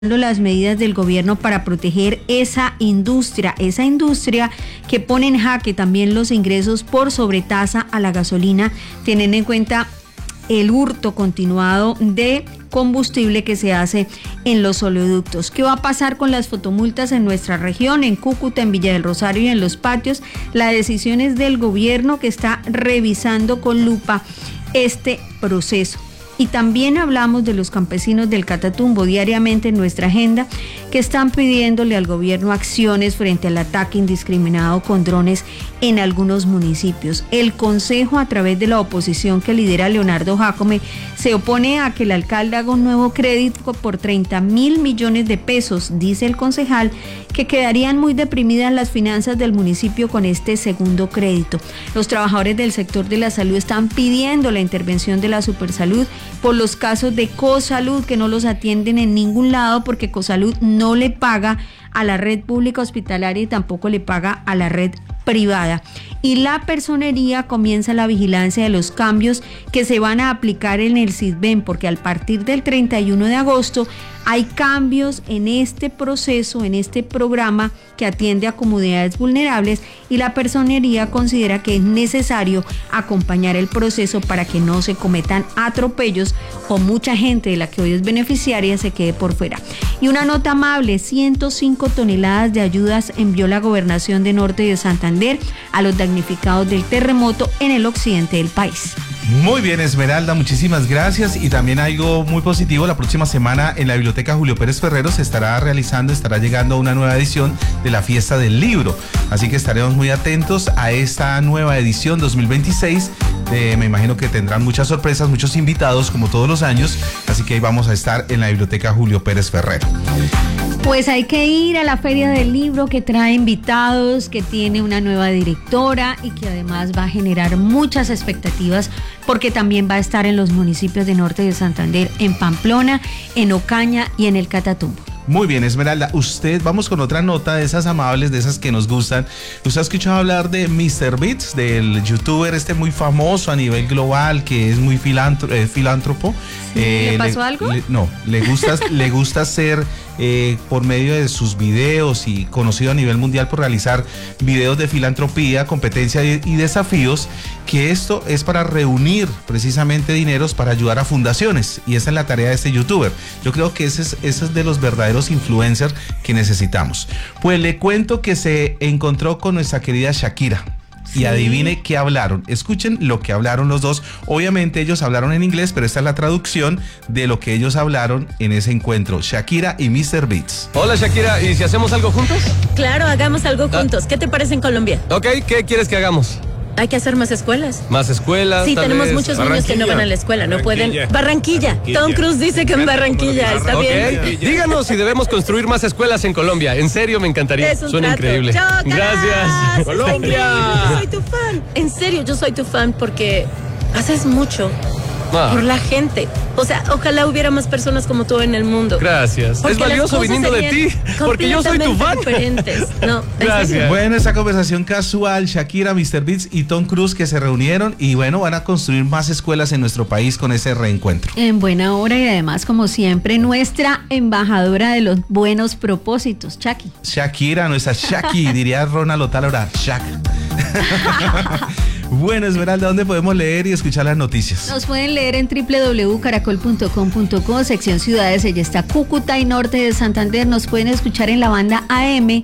las medidas del gobierno para proteger esa industria que pone en jaque también los ingresos por sobretasa a la gasolina, teniendo en cuenta el hurto continuado de combustible que se hace en los oleoductos. ¿Qué va a pasar con las fotomultas en nuestra región, en Cúcuta, en Villa del Rosario y en Los Patios? La decisión es del gobierno, que está revisando con lupa este proceso. Y también hablamos de los campesinos del Catatumbo diariamente en nuestra agenda, que están pidiéndole al gobierno acciones frente al ataque indiscriminado con drones en algunos municipios. El Consejo, a través de la oposición que lidera Leonardo Jácome, se opone a que el alcalde haga un nuevo crédito por 30.000 millones de pesos. Dice el concejal que quedarían muy deprimidas las finanzas del municipio con este segundo crédito. Los trabajadores del sector de la salud están pidiendo la intervención de la Supersalud por los casos de Cosalud, que no los atienden en ningún lado porque Cosalud no le paga a la red pública hospitalaria y tampoco le paga a la red privada. Y la personería comienza la vigilancia de los cambios que se van a aplicar en el SISBEN, porque a partir del 31 de agosto hay cambios en este proceso, en este programa que atiende a comunidades vulnerables, y la personería considera que es necesario acompañar el proceso para que no se cometan atropellos o mucha gente de la que hoy es beneficiaria se quede por fuera. Y una nota amable: 105 toneladas de ayudas envió la Gobernación de Norte de Santander a los damnificados del terremoto en el occidente del país. Muy bien, Esmeralda, muchísimas gracias. Y también algo muy positivo: la próxima semana en la Biblioteca Julio Pérez Ferrero se estará llegando una nueva edición de la Fiesta del Libro. Así que estaremos muy atentos a esta nueva edición 2026. Me imagino que tendrán muchas sorpresas, muchos invitados como todos los años. Así que ahí vamos a estar en la Biblioteca Julio Pérez Ferrero. Pues hay que ir a la Feria del Libro, que trae invitados, que tiene una nueva directora y que además va a generar muchas expectativas, porque también va a estar en los municipios de Norte de Santander, en Pamplona, en Ocaña y en el Catatumbo. Muy bien, Esmeralda, vamos con otra nota de esas amables, de esas que nos gustan. ¿Usted ha escuchado hablar de MrBeast, del youtuber muy famoso a nivel global, que es muy filántropo? Sí, ¿le pasó algo? No, le gusta ser, por medio de sus videos, y conocido a nivel mundial por realizar videos de filantropía, competencia y desafíos, que esto es para reunir precisamente dineros para ayudar a fundaciones, y esa es la tarea de este youtuber. Yo creo que ese es de los verdaderos influencers que necesitamos. Pues le cuento que se encontró con nuestra querida Shakira. Sí. Y adivine qué hablaron. Escuchen lo que hablaron los dos. Obviamente ellos hablaron en inglés, pero esta es la traducción de lo que ellos hablaron en ese encuentro. Shakira y MrBeast. Hola, Shakira, ¿y si hacemos algo juntos? Claro, hagamos algo juntos. ¿Qué te parece en Colombia? Ok, ¿qué quieres que hagamos? Hay que hacer más escuelas. ¿Más escuelas? Sí, tenemos muchos niños que no van a la escuela, no pueden. Barranquilla. Tom Cruise dice que en Barranquilla, está bien. Díganos si debemos construir más escuelas en Colombia. En serio, me encantaría. Suena increíble. ¡Chócalas! Gracias. Colombia. Yo soy tu fan. En serio, yo soy tu fan porque haces mucho por la gente. O sea, ojalá hubiera más personas como tú en el mundo. Gracias. Porque es valioso viniendo de ti, porque yo soy tu fan. No, gracias. Bueno, esta conversación casual, Shakira, MrBeast y Tom Cruise, que se reunieron y bueno, van a construir más escuelas en nuestro país con ese reencuentro. En buena hora, y además, como siempre, nuestra embajadora de los buenos propósitos, Shakira, nuestra Shaki, diría Ronald Otálora, Shak. Bueno, Esmeralda, ¿dónde podemos leer y escuchar las noticias? Nos pueden leer en www.caracol.com.co, sección ciudades. Ella está Cúcuta y Norte de Santander. Nos pueden escuchar en la banda AM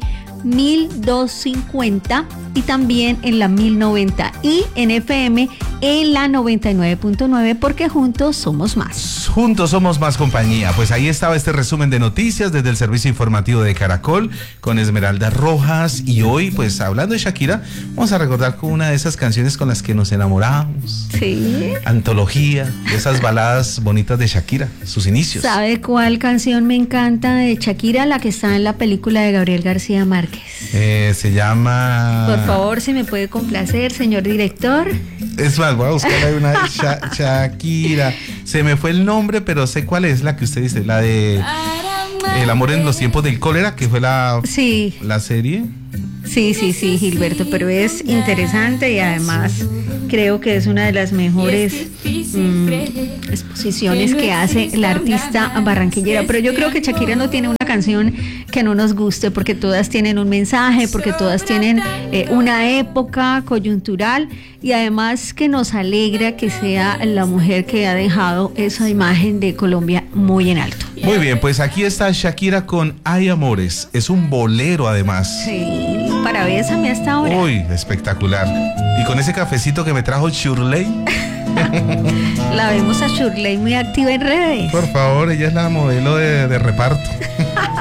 1250 y también en la 1090 y en FM en la 99.9, porque juntos somos más. Juntos somos más compañía. Pues ahí estaba este resumen de noticias desde el servicio informativo de Caracol con Esmeralda Rojas. Y hoy, pues hablando de Shakira, vamos a recordar con una de esas canciones con las que nos enamoramos. Sí. Antología, de esas baladas bonitas de Shakira, sus inicios. ¿Sabe cuál canción me encanta de Shakira? La que está en la película de Gabriel García Márquez. Se llama... Por favor, si me puede complacer, señor director. Es más, voy a buscar ahí una de Shakira. Se me fue el nombre, pero sé cuál es la que usted dice, la de El amor en los tiempos del cólera, que fue la serie. Sí, Gilberto, pero es interesante y además creo que es una de las mejores exposiciones que hace la artista barranquillera. Pero yo creo que Shakira no tiene una canción que no nos guste, porque todas tienen un mensaje, porque todas tienen una época coyuntural, y además que nos alegra que sea la mujer que ha dejado esa imagen de Colombia muy en alto. Muy bien, pues aquí está Shakira con Hay Amores. Es un bolero además. Sí, para bésame hasta ahora. Uy, espectacular. Y con ese cafecito que me trajo Shirley. La vemos a Shirley muy activa en redes. Por favor, ella es la modelo de reparto.